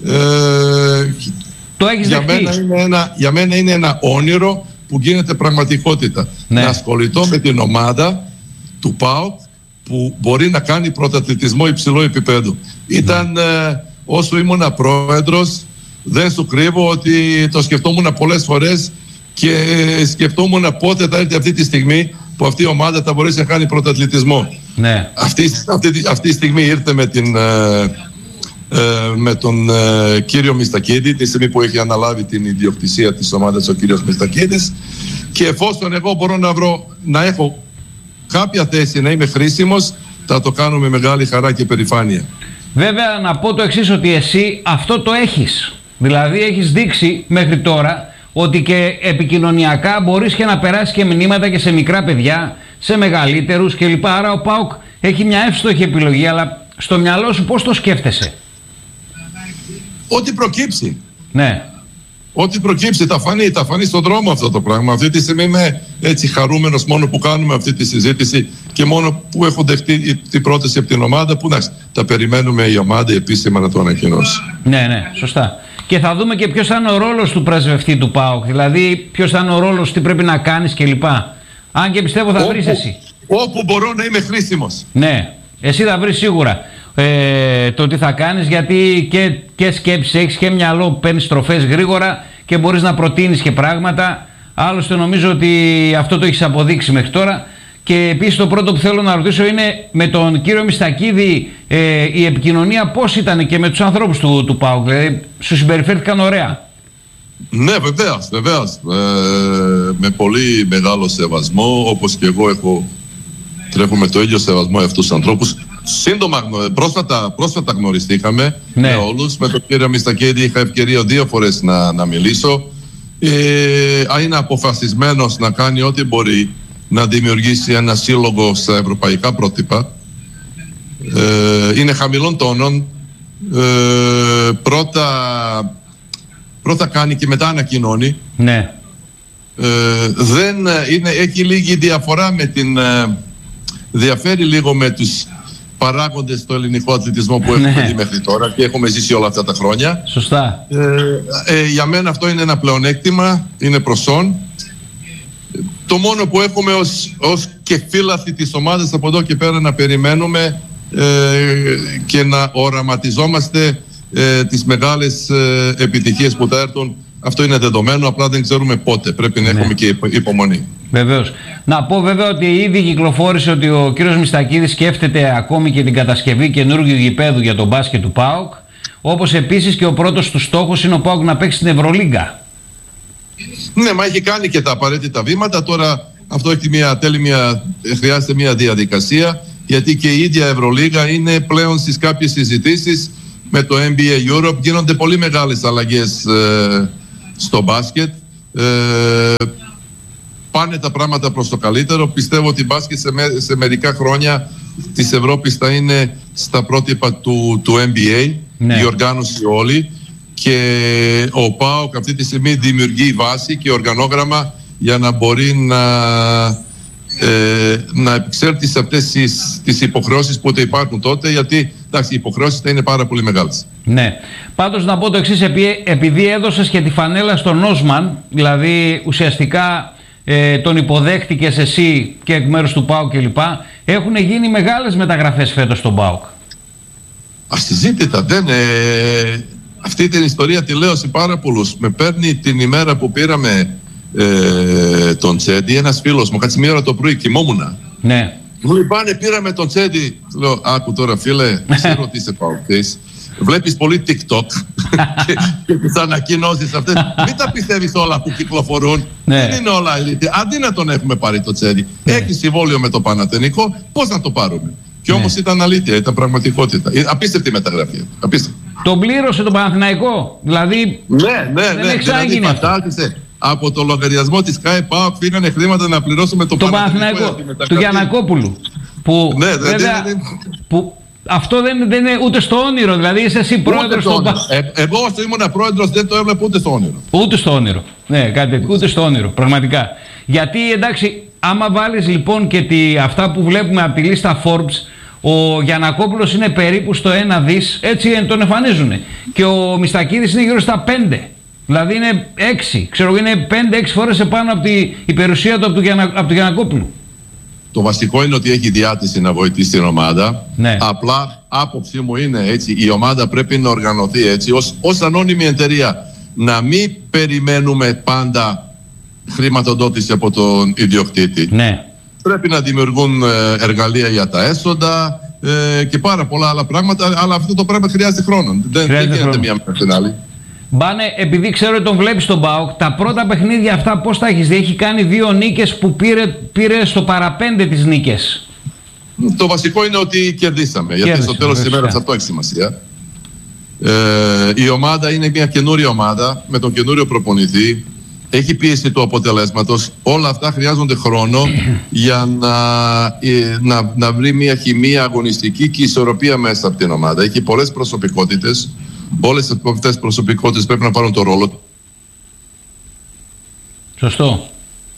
το έχεις για μένα είναι ένα όνειρο που γίνεται πραγματικότητα. Ναι. Να ασχοληθώ με την ομάδα του ΠΑΟΚ που μπορεί να κάνει πρωταθλητισμό υψηλό επίπεδου. Ήταν όσο ήμουν πρόεδρος, δεν σου κρύβω ότι το σκεφτόμουν πολλές φορές και σκεφτόμουν πότε θα έρθει αυτή τη στιγμή που αυτή η ομάδα θα μπορέσει να κάνει πρωταθλητισμό. Ναι. Αυτή η στιγμή ήρθε με τον κύριο Μιστακίδη, τη στιγμή που έχει αναλάβει την ιδιοκτησία της ομάδας ο κύριος Μιστακίδης, και εφόσον εγώ μπορώ να έχω κάποια θέση, να είμαι χρήσιμος, θα το κάνω με μεγάλη χαρά και περηφάνεια. Βέβαια να πω το εξής, ότι εσύ αυτό το έχεις. Δηλαδή έχεις δείξει μέχρι τώρα ότι και επικοινωνιακά μπορείς και να περάσεις και μηνύματα και σε μικρά παιδιά, σε μεγαλύτερους κλπ. Άρα ο ΠΑΟΚ έχει μια εύστοχη επιλογή, αλλά στο μυαλό σου πώς το σκέφτεσαι? Ό,τι προκύψει. Ναι. Ό,τι προκύψει θα φανεί στον δρόμο αυτό το πράγμα. Αυτή τη στιγμή είμαι έτσι χαρούμενος μόνο που κάνουμε αυτή τη συζήτηση και μόνο που έχω δεχτεί την πρόταση από την ομάδα, που τα περιμένουμε η ομάδα επίσημα να το ανακοινώσει. Ναι, σωστά. Και θα δούμε και ποιος θα είναι ο ρόλος του πρεσβευτή του ΠΑΟΚ, δηλαδή ποιος θα είναι ο ρόλος, τι πρέπει να κάνεις κλπ. Αν και πιστεύω θα βρεις εσύ. Όπου μπορώ να είμαι χρήσιμος. Ναι, εσύ θα βρεις σίγουρα το τι θα κάνεις, γιατί και σκέψεις έχεις και μυαλό, παίρνεις στροφές γρήγορα και μπορείς να προτείνεις και πράγματα. Άλλωστε νομίζω ότι αυτό το έχεις αποδείξει μέχρι τώρα. Και επίσης το πρώτο που θέλω να ρωτήσω είναι με τον κύριο Μιστακίδη, η επικοινωνία πώς ήταν και με τους ανθρώπους του ΠΑΟΚ, δηλαδή σου συμπεριφέρθηκαν ωραία? Ναι, βεβαίως. Με πολύ μεγάλο σεβασμό, όπως και εγώ τρέχω με το ίδιο σεβασμό αυτούς τους ανθρώπους. Σύντομα, πρόσφατα γνωριστήκαμε με όλους. Με τον κύριο Μιστακίδη είχα ευκαιρία 2 φορές να μιλήσω. Είναι αποφασισμένος να κάνει ό,τι μπορεί να δημιουργήσει ένα σύλλογο στα ευρωπαϊκά πρότυπα. Είναι χαμηλών τόνων. Πρώτα κάνει και μετά ανακοινώνει. Ναι. Έχει λίγη διαφορά διαφέρει λίγο με τους παράγοντες στο ελληνικό αθλητισμό που έχουμε δει μέχρι τώρα και έχουμε ζήσει όλα αυτά τα χρόνια. Σωστά. Για μένα αυτό είναι ένα πλεονέκτημα, είναι προσόν. Το μόνο που έχουμε ως κεφύλαθη της ομάδας από εδώ και πέρα να περιμένουμε και να οραματιζόμαστε τις μεγάλες επιτυχίες που θα έρθουν. Αυτό είναι δεδομένο, απλά δεν ξέρουμε πότε. Πρέπει να έχουμε και υπομονή. Βεβαίως. Να πω βέβαια ότι ήδη κυκλοφόρησε ότι ο κύριος Μιστακίδης σκέφτεται ακόμη και την κατασκευή καινούργιου γηπέδου για τον μπάσκετ του ΠΑΟΚ όπως επίσης και ο πρώτος του στόχος είναι ο ΠΑΟΚ να παίξει στην Ευρωλίγκα. Ναι, μα έχει κάνει και τα απαραίτητα βήματα. Τώρα αυτό έχει χρειάζεται μια διαδικασία, γιατί και η ίδια Ευρωλίγα είναι πλέον στις κάποιες συζητήσεις με το NBA Europe. Γίνονται πολύ μεγάλες αλλαγές στο μπάσκετ. Πάνε τα πράγματα προς το καλύτερο. Πιστεύω ότι η μπάσκετ σε μερικά χρόνια της Ευρώπης θα είναι στα πρότυπα του NBA, η οργάνωση όλη, και ο ΠΑΟΚ αυτή τη στιγμή δημιουργεί βάση και οργανόγραμμα για να μπορεί να επεξέλθει σε αυτές τις υποχρεώσεις που υπάρχουν τότε, γιατί εντάξει, οι υποχρεώσεις θα είναι πάρα πολύ μεγάλες. Ναι. Πάντως να πω το εξής, επειδή έδωσες και τη φανέλα στον Όσμαν, δηλαδή ουσιαστικά τον υποδέχτηκες εσύ και εκ μέρους του ΠΑΟΚ κλπ. Έχουν γίνει μεγάλες μεταγραφές φέτος στον ΠΑΟΚ. Ασυζήτητα, αυτή την ιστορία τη λέω σε πάρα πολλούς. Με παίρνει την ημέρα που πήραμε τον Τσέντι ένας φίλος μου, κάτσε μία ώρα το πρωί, κοιμόμουνα. Ναι. Μου λέει, πάνε, πήραμε τον Τσέντι. Λέω, άκου τώρα φίλε, ξέρω ότι είσαι ΠΑΟΚης. Βλέπεις πολύ TikTok και τις ανακοινώσεις αυτές. Μην τα πιστεύεις όλα που κυκλοφορούν. Δεν είναι όλα ηλίθια. Αντί να τον έχουμε πάρει το Τσέντι, έχει συμβόλαιο με το Παναθηναϊκό, πώς να το πάρουμε? Και όμως ήταν αλήθεια, ήταν πραγματικότητα. Απίστευτη μεταγραφή. Απίστευτη. Τον πλήρωσε το Παναθηναϊκό. Δηλαδή. Ναι. Δηλαδή, φαντάζεσαι, από το λογαριασμό της ΚΑΕ ΠΑΟΚ φύγανε χρήματα να πληρώσουμε το Παναθηναϊκό. Του Γιαννακόπουλου. Που, βέβαια, που αυτό δεν είναι ούτε στο όνειρο. Δηλαδή είσαι εσύ πρόεδρος του ΠΑΟΚ. Εγώ όσο ήμουν πρόεδρος δεν το έβλεπα ούτε στο όνειρο. Ούτε στο όνειρο. Ναι, κάτι τέτοιο. Ούτε στο όνειρο. Πραγματικά. Γιατί εντάξει, άμα βάλεις λοιπόν και αυτά που βλέπουμε από τη λίστα Forbes, ο Γιαννακόπουλος είναι περίπου στο 1 δις, έτσι τον εμφανίζουν. Και ο Μιστακίδης είναι γύρω στα 5. Δηλαδή είναι 6. Ξέρω, είναι 5-6 φορές επάνω από η περιουσία του από του Γιαννακόπουλου. Το βασικό είναι ότι έχει διάθεση να βοηθήσει την ομάδα. Ναι. Απλά άποψή μου είναι έτσι, η ομάδα πρέπει να οργανωθεί έτσι, ως ανώνυμη εταιρεία. Να μην περιμένουμε πάντα χρηματοδότηση από τον ιδιοκτήτη. Ναι. Πρέπει να δημιουργούν εργαλεία για τα έσοδα και πάρα πολλά άλλα πράγματα, αλλά αυτό το πράγμα χρειάζεται χρόνο. Δεν γίνεται μία μέρα στην άλλη. Μπάνε, επειδή ξέρω ότι τον βλέπεις στον ΠΑΟΚ, τα πρώτα παιχνίδια αυτά πώς τα έχεις δει? Έχει κάνει 2 νίκες που πήρε στο παραπέντε τις νίκες. Το βασικό είναι ότι κερδίσαμε, γιατί στο τέλος της ημέρας αυτό έχει σημασία. Η ομάδα είναι μια καινούρια ομάδα με τον καινούριο προπονητή. Έχει πίεση του αποτελέσματος. Όλα αυτά χρειάζονται χρόνο για να βρει μια χημεία αγωνιστική και ισορροπία μέσα από την ομάδα. Έχει πολλές προσωπικότητες. Όλες αυτές τις προσωπικότητες πρέπει να πάρουν το ρόλο του. Σωστό.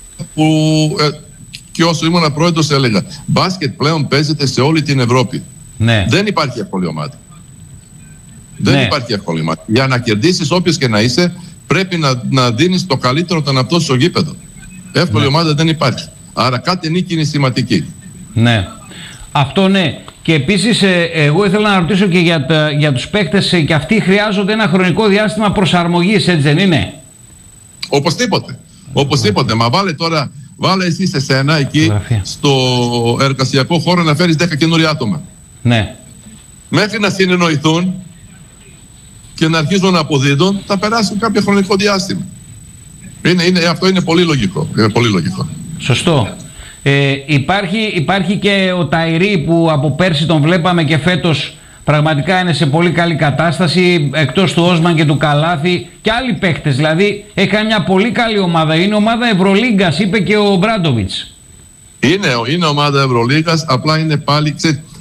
Και όσο ήμουν πρόεδρος έλεγα, μπάσκετ πλέον παίζεται σε όλη την Ευρώπη. Ναι. Δεν υπάρχει εύκολη ομάδα. Δεν υπάρχει εύκολη ομάδα. Για να κερδίσεις όποιος και να είσαι, πρέπει να δίνεις το καλύτερο τον αυτό στο γήπεδο. Εύκολη ομάδα δεν υπάρχει. Άρα κάθε νίκη είναι σημαντική. Ναι. Αυτό ναι. Και επίσης εγώ ήθελα να ρωτήσω και για τους παίκτες, και αυτοί χρειάζονται ένα χρονικό διάστημα προσαρμογής, έτσι δεν είναι? Οπωσδήποτε. Μα βάλε εσύ σε σένα εκεί στο εργασιακό χώρο να φέρεις 10 καινούργια άτομα. Ναι. Μέχρι να συνεννοηθούν και να αρχίζουν να αποδίδουν, θα περάσουν κάποιο χρονικό διάστημα. Αυτό είναι πολύ λογικό. Σωστό. Υπάρχει και ο Ταϊρή που από πέρσι τον βλέπαμε και φέτος πραγματικά είναι σε πολύ καλή κατάσταση, εκτός του Όσμαν και του Καλάθη και άλλοι παίχτες. Δηλαδή έχει κάνει μια πολύ καλή ομάδα. Είναι ομάδα Ευρωλίγκας, είπε και ο Μπράντοβιτς. Είναι ομάδα Ευρωλίγκας, απλά είναι πάλι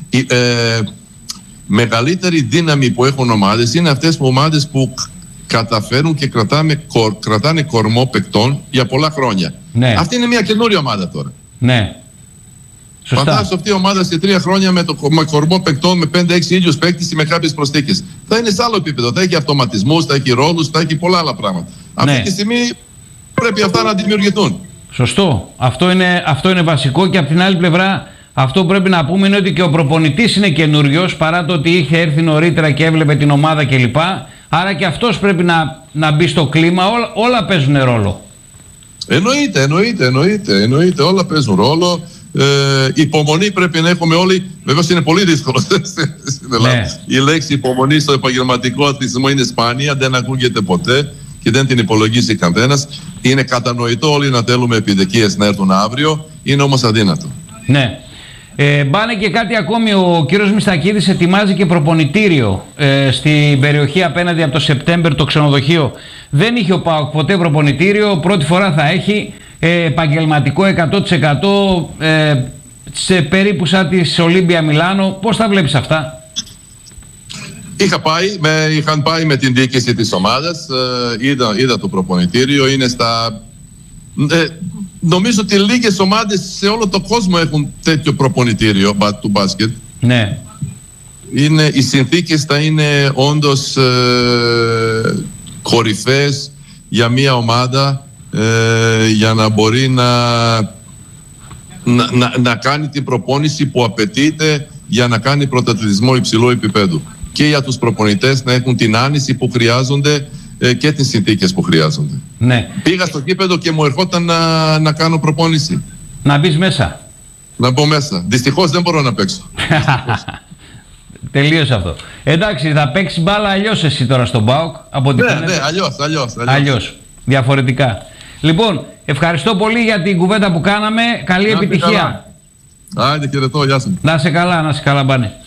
μεγαλύτερη δύναμη που έχουν ομάδες είναι αυτές οι ομάδες που καταφέρουν και κρατάνε κορμό παικτών για πολλά χρόνια. Ναι. Αυτή είναι μια καινούρια ομάδα τώρα. Ναι. Φαντάζομαι αυτή η ομάδα σε 3 χρόνια με κορμό παικτών, με 5-6 ίδιους παίκτες ή με κάποιες προσθήκες. Θα είναι σε άλλο επίπεδο. Θα έχει αυτοματισμούς, θα έχει ρόλους, θα έχει πολλά άλλα πράγματα. Ναι. Αυτή τη στιγμή πρέπει αυτά να δημιουργηθούν. Σωστό. Αυτό είναι βασικό, και από την άλλη πλευρά αυτό που πρέπει να πούμε είναι ότι και ο προπονητής είναι καινούριος, παρά το ότι είχε έρθει νωρίτερα και έβλεπε την ομάδα κλπ. Άρα και αυτός πρέπει να μπει στο κλίμα. Όλα παίζουν ρόλο. Εννοείται. Όλα παίζουν ρόλο. Υπομονή πρέπει να έχουμε όλοι. Βεβαίως είναι πολύ δύσκολο στην Ελλάδα. Η λέξη υπομονή στο επαγγελματικό αθλητισμό είναι σπάνια, δεν ακούγεται ποτέ και δεν την υπολογίζει κανένας. Είναι κατανοητό όλοι να θέλουμε επιδικίες να έρθουν αύριο, είναι όμως αδύνατο. Ναι. Μπάνε και κάτι ακόμη, ο κύριος Μιστακίδης ετοιμάζει και προπονητήριο στην περιοχή απέναντι από το Σεπτέμβριο το ξενοδοχείο. Δεν είχε ο ΠΑΟΚ ποτέ προπονητήριο, πρώτη φορά θα έχει επαγγελματικό 100% σε περίπου σαν της Ολύμπια Μιλάνο. Πώς τα βλέπεις αυτά? Είχαν πάει με την διοίκηση της ομάδας, είδα το προπονητήριο, είναι στα... νομίζω ότι λίγες ομάδες σε όλο τον κόσμο έχουν τέτοιο προπονητήριο του μπάσκετ. Ναι. Οι συνθήκες θα είναι όντως κορυφές για μια ομάδα για να μπορεί να κάνει την προπόνηση που απαιτείται για να κάνει πρωταθλητισμό υψηλού επίπεδου. Και για τους προπονητές να έχουν την άνεση που χρειάζονται και τις συνθήκες που χρειάζονται. Ναι. Πήγα στο γήπεδο και μου ερχόταν να κάνω προπόνηση. Να μπεις μέσα. Να μπω μέσα. Δυστυχώς δεν μπορώ να παίξω. Τελείωσε αυτό. Εντάξει, θα παίξει μπάλα αλλιώς εσύ τώρα στον ΠΑΟΚ. Ναι, αλλιώς. Διαφορετικά. Λοιπόν, ευχαριστώ πολύ για την κουβέντα που κάναμε. Καλή επιτυχία. Άντε, χαιρετώ, γεια σας. Να σε καλά, Μπάνε.